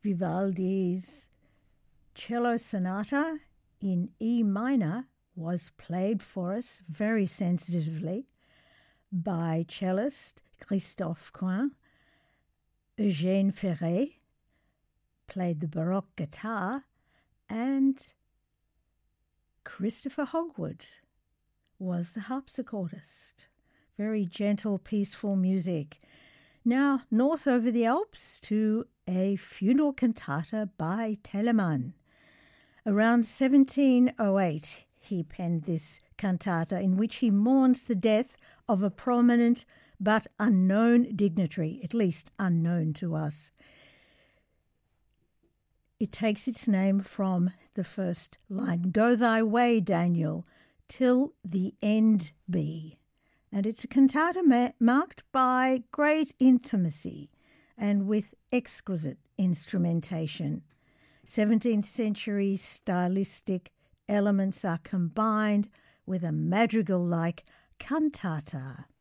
Vivaldi's Cello Sonata in E minor was played for us very sensitively by cellist Christophe Coin. Eugène Ferré played the Baroque guitar, and Christopher Hogwood was the harpsichordist. Very gentle, peaceful music. Now, north over the Alps to a funeral cantata by Telemann. Around 1708, he penned this cantata in which he mourns the death of a prominent but unknown dignitary, at least unknown to us. It takes its name from the first line, "Go thy way, Daniel, till the end be." And it's a cantata marked by great intimacy and with exquisite instrumentation. 17th century stylistic elements are combined with a madrigal-like cantata.